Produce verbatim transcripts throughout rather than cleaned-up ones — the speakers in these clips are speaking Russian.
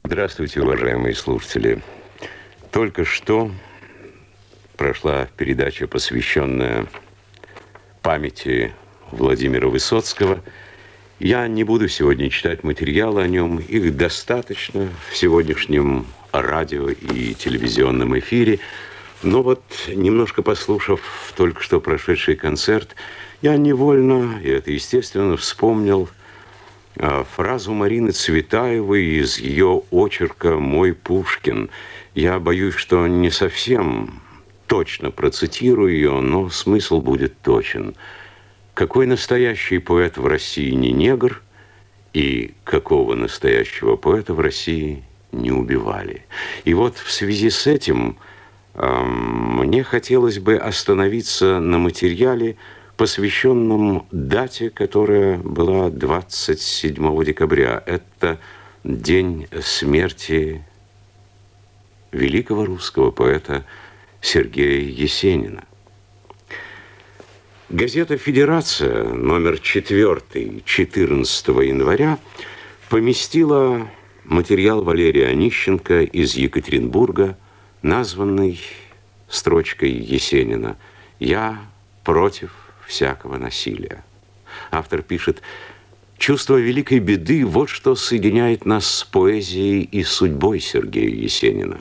Здравствуйте, уважаемые слушатели. Только что прошла передача, посвященная памяти Владимира Высоцкого. Я не буду сегодня читать материалы о нем. Их достаточно в сегодняшнем радио и телевизионном эфире. Но вот, немножко послушав только что прошедший концерт, я невольно, и это естественно, вспомнил фразу Марины Цветаевой из ее очерка «Мой Пушкин». Я боюсь, что не совсем точно процитирую ее, но смысл будет точен. Какой настоящий поэт в России не негр, и какого настоящего поэта в России не убивали. И вот в связи с этим э, мне хотелось бы остановиться на материале, посвященном дате, которая была двадцать седьмого декабря. Это день смерти великого русского поэта Сергея Есенина. Газета «Федерация», номер четвертый, четырнадцатого января, поместила материал Валерия Онищенко из Екатеринбурга, названный строчкой Есенина «Я против всякого насилия». Автор пишет: «Чувство великой беды – вот что соединяет нас с поэзией и судьбой Сергея Есенина.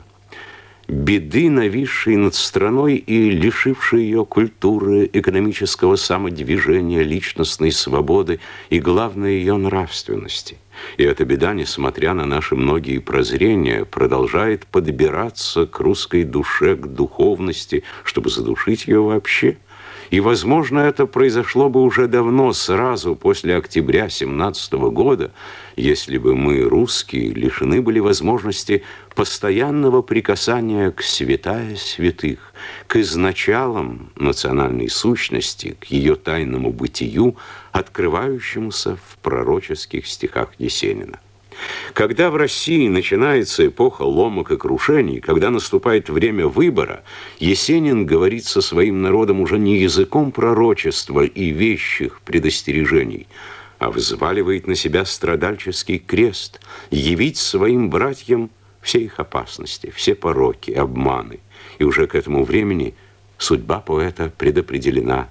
Беды, нависшей над страной и лишившей ее культуры, экономического самодвижения, личностной свободы и, главное, ее нравственности. И эта беда, несмотря на наши многие прозрения, продолжает подбираться к русской душе, к духовности, чтобы задушить ее вообще. И, возможно, это произошло бы уже давно, сразу после октября семнадцатого года, если бы мы, русские, лишены были возможности постоянного прикасания к святая святых, к изначалам национальной сущности, к ее тайному бытию, открывающемуся в пророческих стихах Есенина. Когда в России начинается эпоха ломок и крушений, когда наступает время выбора, Есенин говорит со своим народом уже не языком пророчества и вещих предостережений, а взваливает на себя страдальческий крест, явить своим братьям все их опасности, все пороки, обманы. И уже к этому времени судьба поэта предопределена.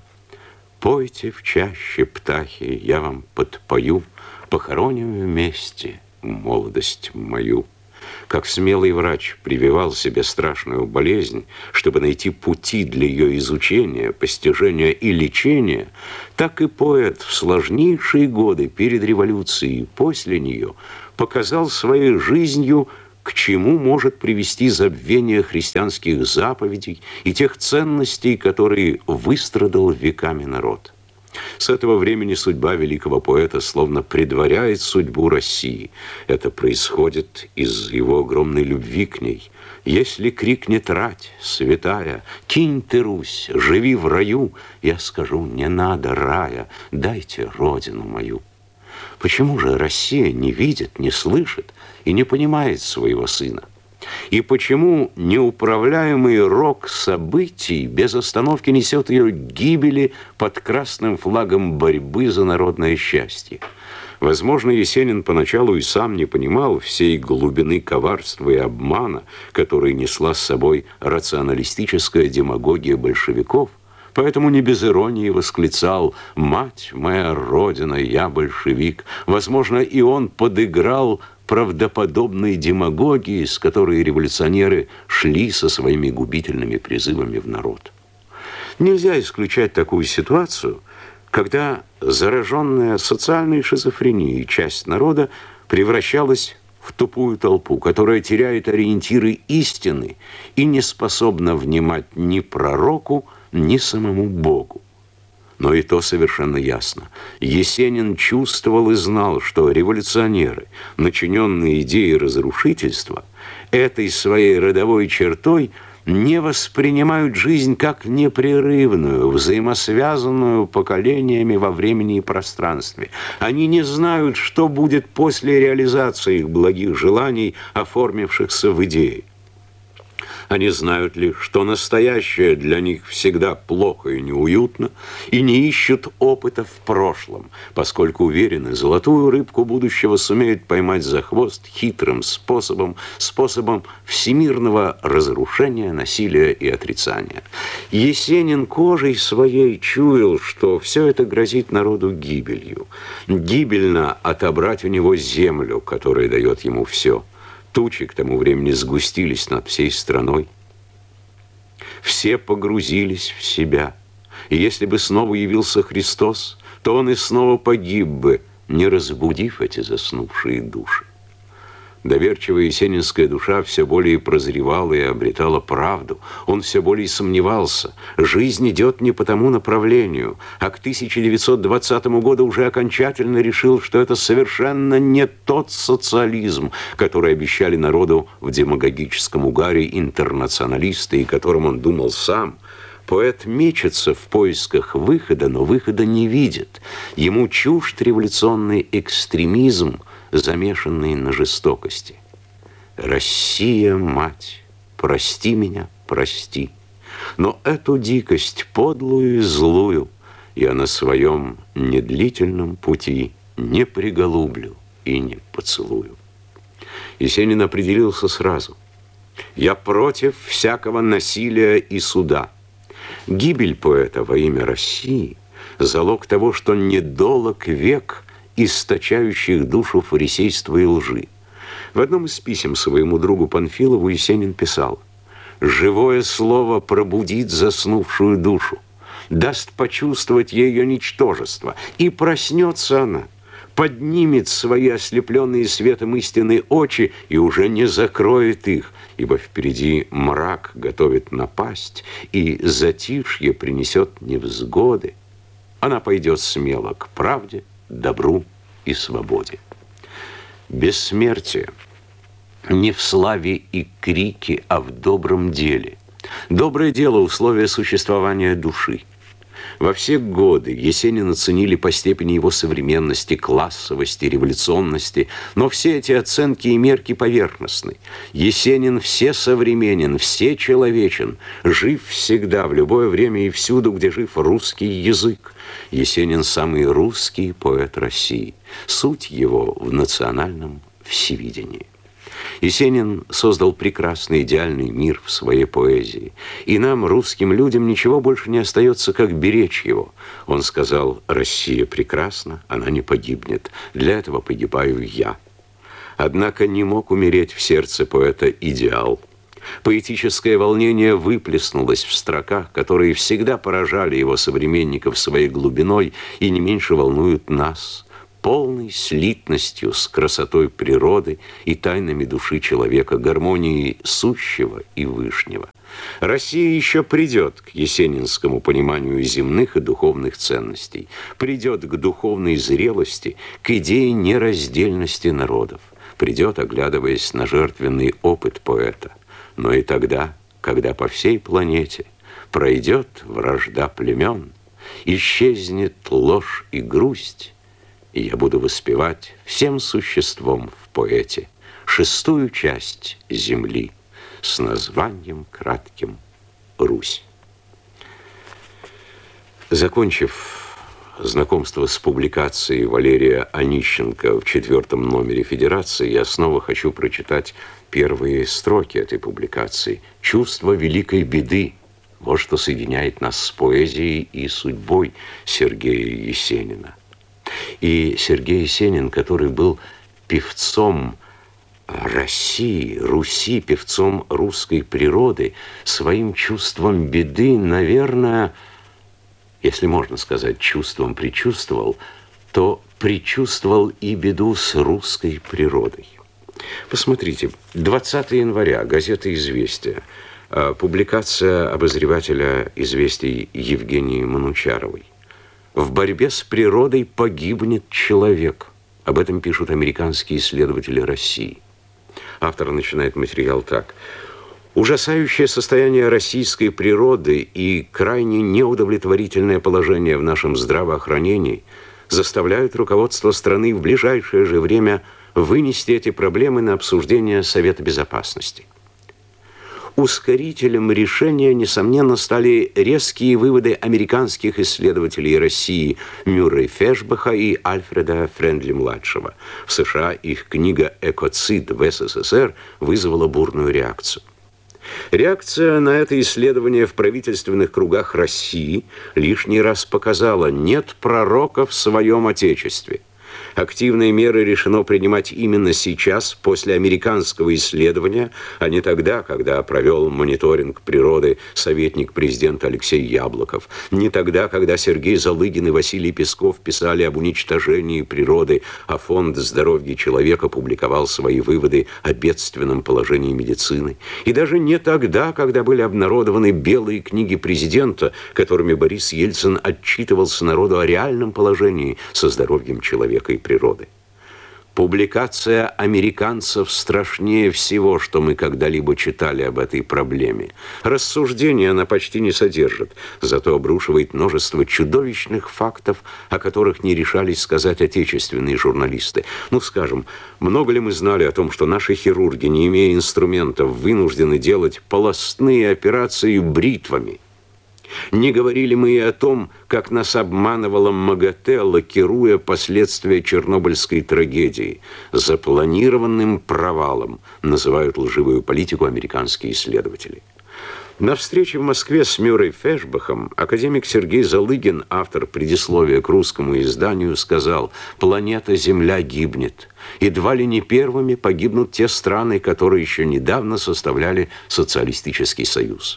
«Пойте в чаще, птахи, я вам подпою, похороним вместе молодость мою». Как смелый врач прививал себе страшную болезнь, чтобы найти пути для ее изучения, постижения и лечения, так и поэт в сложнейшие годы перед революцией и после нее показал своей жизнью, к чему может привести забвение христианских заповедей и тех ценностей, которые выстрадал веками народ. С этого времени судьба великого поэта словно предваряет судьбу России. Это происходит из его огромной любви к ней. «Если крикнет рать, святая, кинь ты, Русь, живи в раю, я скажу, не надо рая, дайте родину мою». Почему же Россия не видит, не слышит и не понимает своего сына? И почему неуправляемый рок событий без остановки несет ее к гибели под красным флагом борьбы за народное счастье? Возможно, Есенин поначалу и сам не понимал всей глубины коварства и обмана, которые несла с собой рационалистическая демагогия большевиков, поэтому не без иронии восклицал: «Мать моя Родина, я большевик». Возможно, и он подыграл правдоподобной демагогии, с которой революционеры шли со своими губительными призывами в народ. Нельзя исключать такую ситуацию, когда зараженная социальной шизофренией часть народа превращалась в тупую толпу, которая теряет ориентиры истины и не способна внимать ни пророку, ни самому Богу. Но и то совершенно ясно. Есенин чувствовал и знал, что революционеры, начиненные идеей разрушительства, этой своей родовой чертой не воспринимают жизнь как непрерывную, взаимосвязанную поколениями во времени и пространстве. Они не знают, что будет после реализации их благих желаний, оформившихся в идее. Они знают ли, что настоящее для них всегда плохо и неуютно, и не ищут опыта в прошлом, поскольку уверены, золотую рыбку будущего сумеют поймать за хвост хитрым способом, способом всемирного разрушения, насилия и отрицания. Есенин кожей своей чуял, что все это грозит народу гибелью. Гибельно отобрать у него землю, которая дает ему все. Тучи к тому времени сгустились над всей страной. Все погрузились в себя. И если бы снова явился Христос, то он и снова погиб бы, не разбудив эти заснувшие души. Доверчивая есенинская душа все более прозревала и обретала правду. Он все более сомневался. Жизнь идет не по тому направлению, а к тысяча девятьсот двадцатому году уже окончательно решил, что это совершенно не тот социализм, который обещали народу в демагогическом угаре интернационалисты, и которым он думал сам. Поэт мечется в поисках выхода, но выхода не видит. Ему чужд революционный экстремизм, замешанный на жестокости. Россия, мать, прости меня, прости. Но эту дикость подлую и злую я на своем недлительном пути не приголублю и не поцелую. Есенин определился сразу. Я против всякого насилия и суда. Гибель поэта во имя России – залог того, что недолог век источающих душу фарисейства и лжи. В одном из писем своему другу Панфилову Есенин писал: «Живое слово пробудит заснувшую душу, даст почувствовать ее ничтожество, и проснется она, поднимет свои ослепленные светом истины очи и уже не закроет их, ибо впереди мрак готовит напасть, и затишье принесет невзгоды. Она пойдет смело к правде, добру и свободе». Бессмертие не в славе и крике, а в добром деле. Доброе дело – условие существования души. Во все годы Есенина оценили по степени его современности, классовости, революционности, но все эти оценки и мерки поверхностны. Есенин всесовременен, всечеловечен, жив всегда, в любое время и всюду, где жив русский язык. Есенин – самый русский поэт России. Суть его в национальном всевидении. Есенин создал прекрасный идеальный мир в своей поэзии. И нам, русским людям, ничего больше не остается, как беречь его. Он сказал: «Россия прекрасна, она не погибнет. Для этого погибаю я». Однако не мог умереть в сердце поэта идеал. Поэтическое волнение выплеснулось в строках, которые всегда поражали его современников своей глубиной и не меньше волнуют нас, полной слитностью с красотой природы и тайнами души человека, гармонией сущего и вышнего. Россия еще придет к есенинскому пониманию земных и духовных ценностей, придет к духовной зрелости, к идее нераздельности народов, придет, оглядываясь на жертвенный опыт поэта. Но и тогда, когда по всей планете пройдет вражда племен, исчезнет ложь и грусть, и я буду воспевать всем существом в поэте шестую часть земли с названием кратким «Русь». Закончив знакомство с публикацией Валерия Онищенко в четвертом номере «Федерации», я снова хочу прочитать первые строки этой публикации. «Чувство великой беды» – вот что соединяет нас с поэзией и судьбой Сергея Есенина. И Сергей Есенин, который был певцом России, Руси, певцом русской природы, своим чувством беды, наверное, если можно сказать, чувством предчувствовал, то предчувствовал и беду с русской природой. Посмотрите, двадцатого января, газета «Известия», публикация обозревателя «Известий» Евгении Манучаровой. В борьбе с природой погибнет человек. Об этом пишут американские исследователи России. Автор начинает материал так. Ужасающее состояние российской природы и крайне неудовлетворительное положение в нашем здравоохранении заставляют руководство страны в ближайшее же время вынести эти проблемы на обсуждение Совета Безопасности. Ускорителем решения, несомненно, стали резкие выводы американских исследователей России Мюррей Фешбаха и Альфреда Френдли-младшего. В США их книга «Экоцид в СССР» вызвала бурную реакцию. Реакция на это исследование в правительственных кругах России лишний раз показала: нет пророка в своем Отечестве. Активные меры решено принимать именно сейчас, после американского исследования, а не тогда, когда провел мониторинг природы советник президента Алексей Яблоков, не тогда, когда Сергей Залыгин и Василий Песков писали об уничтожении природы, а Фонд здоровья человека публиковал свои выводы о бедственном положении медицины, и даже не тогда, когда были обнародованы белые книги президента, которыми Борис Ельцин отчитывался народу о реальном положении со здоровьем человека и природы. Публикация американцев страшнее всего, что мы когда-либо читали об этой проблеме. Рассуждения она почти не содержит, зато обрушивает множество чудовищных фактов, о которых не решались сказать отечественные журналисты. Ну, скажем, много ли мы знали о том, что наши хирурги, не имея инструментов, вынуждены делать полостные операции бритвами? Не говорили мы и о том, как нас обманывала МАГАТЭ, лакируя последствия чернобыльской трагедии. Запланированным провалом называют лживую политику американские исследователи. На встрече в Москве с Мюррей Фешбахом академик Сергей Залыгин, автор предисловия к русскому изданию, сказал: «Планета Земля гибнет. Едва ли не первыми погибнут те страны, которые еще недавно составляли Социалистический Союз».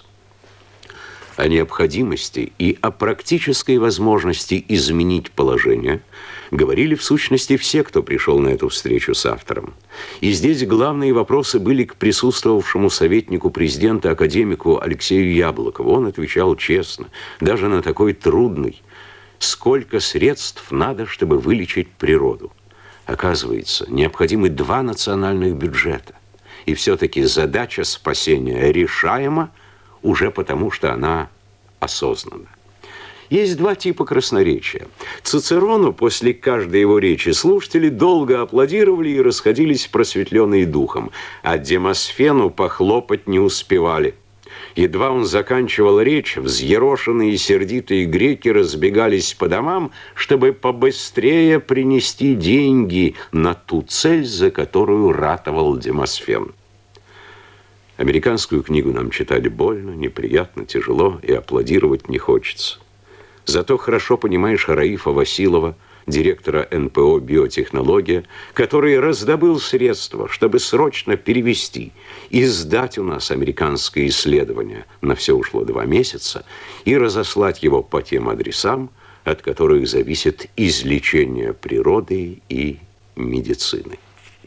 О необходимости и о практической возможности изменить положение говорили в сущности все, кто пришел на эту встречу с автором. И здесь главные вопросы были к присутствовавшему советнику президента, академику Алексею Яблокову. Он отвечал честно, даже на такой трудный: сколько средств надо, чтобы вылечить природу? Оказывается, необходимы два национальных бюджета. И все-таки задача спасения решаема, уже потому, что она осознанна. Есть два типа красноречия. Цицерону после каждой его речи слушатели долго аплодировали и расходились просветленные духом, а Демосфену похлопать не успевали. Едва он заканчивал речь, взъерошенные и сердитые греки разбегались по домам, чтобы побыстрее принести деньги на ту цель, за которую ратовал Демосфен. Американскую книгу нам читали больно, неприятно, тяжело, и аплодировать не хочется. Зато хорошо понимаешь Раифа Василова, директора эн пэ о «Биотехнология», который раздобыл средства, чтобы срочно перевести и сдать у нас американское исследование, на все ушло два месяца, и разослать его по тем адресам, от которых зависит излечение природы и медицины.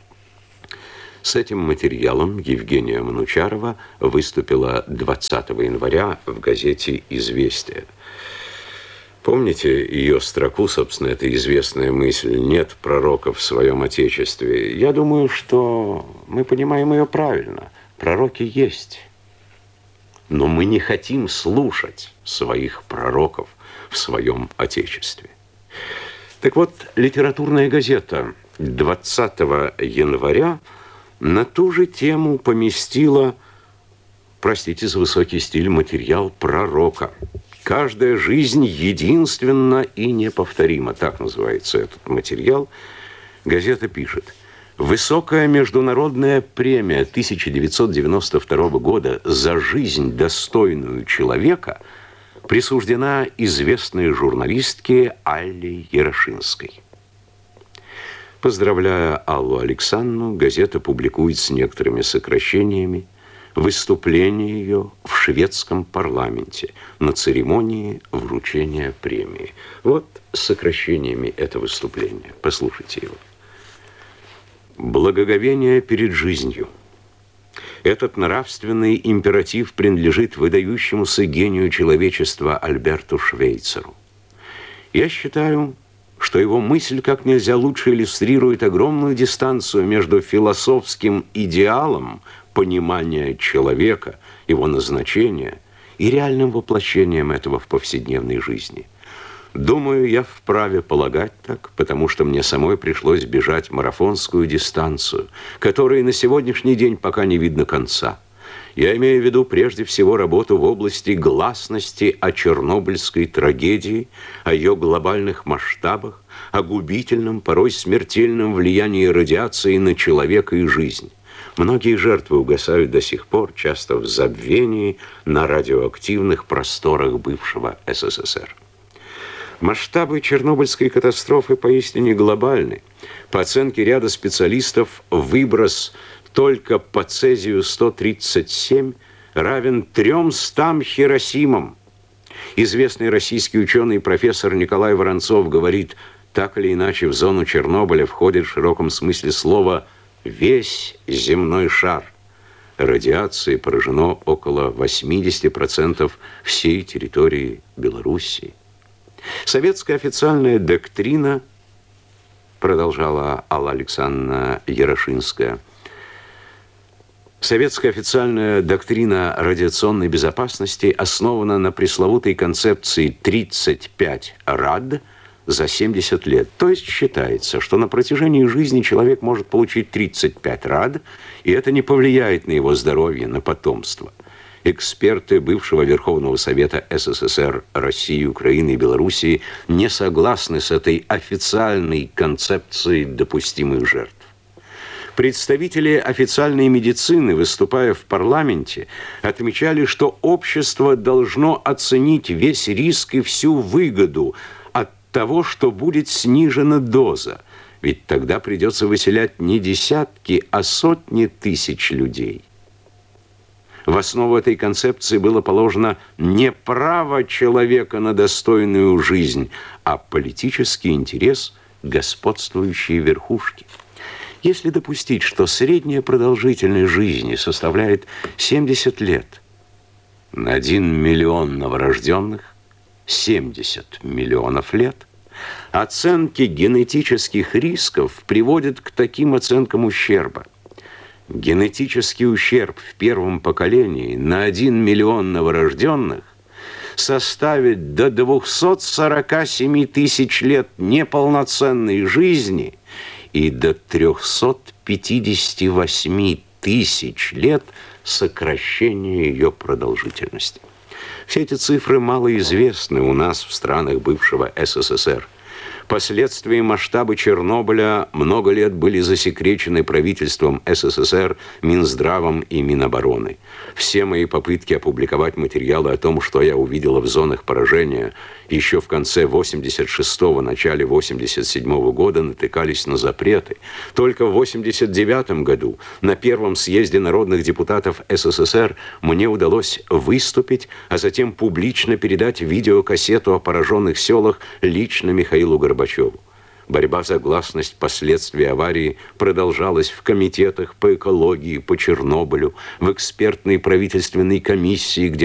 С этим материалом Евгения Манучарова выступила двадцатого января в газете «Известия». Помните ее строку, собственно, это известная мысль: «Нет пророка в своем Отечестве». Я думаю, что мы понимаем ее правильно. Пророки есть. Но мы не хотим слушать своих пророков в своем Отечестве. Так вот, литературная газета двадцатого января на ту же тему поместила, простите за высокий стиль, материал пророка. «Каждая жизнь единственна и неповторима», так называется этот материал. Газета пишет: «Высокая международная премия тысяча девятьсот девяносто второго года за жизнь, достойную человека, присуждена известной журналистке Алле Ярошинской». Поздравляя Аллу Александровну, газета публикует с некоторыми сокращениями выступление ее в шведском парламенте на церемонии вручения премии. Вот с сокращениями это выступление. Послушайте его. «Благоговение перед жизнью. Этот нравственный императив принадлежит выдающемуся гению человечества Альберту Швейцеру. Я считаю, что его мысль как нельзя лучше иллюстрирует огромную дистанцию между философским идеалом понимания человека, его назначения, и реальным воплощением этого в повседневной жизни. Думаю, я вправе полагать так, потому что мне самой пришлось бежать марафонскую дистанцию, которой на сегодняшний день пока не видно конца. Я имею в виду прежде всего работу в области гласности о чернобыльской трагедии, о ее глобальных масштабах, о губительном, порой смертельном влиянии радиации на человека и жизнь. Многие жертвы угасают до сих пор, часто в забвении, на радиоактивных просторах бывшего СССР. Масштабы Чернобыльской катастрофы поистине глобальны. По оценке ряда специалистов, выброс только по цезию сто тридцать семь равен трёмстам Хиросимам. Известный российский ученый профессор Николай Воронцов говорит, так или иначе в зону Чернобыля входит в широком смысле слова весь земной шар. Радиацией поражено около восьмидесяти процентов всей территории Белоруссии. Советская официальная доктрина, продолжала Алла Александровна Ярошинская, советская официальная доктрина радиационной безопасности основана на пресловутой концепции тридцать пять рад за семьдесят лет. То есть считается, что на протяжении жизни человек может получить тридцать пять рад, и это не повлияет на его здоровье, на потомство. Эксперты бывшего Верховного Совета СССР, России, Украины и Белоруссии не согласны с этой официальной концепцией допустимых жертв. Представители официальной медицины, выступая в парламенте, отмечали, что общество должно оценить весь риск и всю выгоду от того, что будет снижена доза. Ведь тогда придется выселять не десятки, а сотни тысяч людей. В основу этой концепции было положено не право человека на достойную жизнь, а политический интерес господствующей верхушки. Если допустить, что средняя продолжительность жизни составляет семьдесят лет, на один миллион новорожденных семьдесят миллионов лет, оценки генетических рисков приводят к таким оценкам ущерба. Генетический ущерб в первом поколении на один миллион новорожденных составит до двухсот сорока семи тысяч лет неполноценной жизни и до трёхсот пятидесяти восьми тысяч лет сокращения ее продолжительности. Все эти цифры малоизвестны у нас в странах бывшего СССР. Последствия и масштабы Чернобыля много лет были засекречены правительством СССР, Минздравом и Минобороны. Все мои попытки опубликовать материалы о том, что я увидела в зонах поражения, еще в конце восемьдесят шестого, начале восемьдесят седьмого года натыкались на запреты. Только в восемьдесят девятом году на первом съезде народных депутатов СССР мне удалось выступить, а затем публично передать видеокассету о пораженных селах лично Михаилу Горбачеву. Борьба за гласность последствий аварии продолжалась в комитетах по экологии, по Чернобылю, в экспертной правительственной комиссии, где